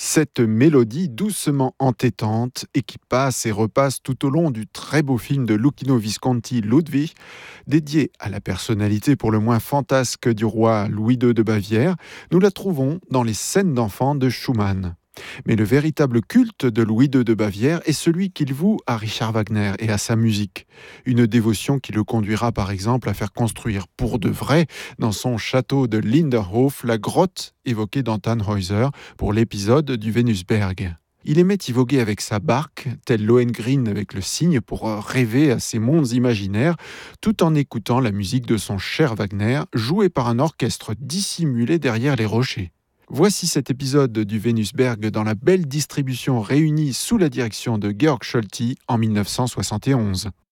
Cette mélodie doucement entêtante et qui passe et repasse tout au long du très beau film de Luchino Visconti Ludwig, dédié à la personnalité pour le moins fantasque du roi Louis II de Bavière, nous la trouvons dans les scènes d'enfants de Schumann. Mais le véritable culte de Louis II de Bavière est celui qu'il voue à Richard Wagner et à sa musique. Une dévotion qui le conduira par exemple à faire construire pour de vrai, dans son château de Linderhof, la grotte évoquée dans Tannhäuser pour l'épisode du Venusberg. Il aimait y voguer avec sa barque, tel Lohengrin avec le cygne, pour rêver à ces mondes imaginaires, tout en écoutant la musique de son cher Wagner, jouée par un orchestre dissimulé derrière les rochers. Voici cet épisode du Venusberg dans la belle distribution réunie sous la direction de Georg Scholti en 1971.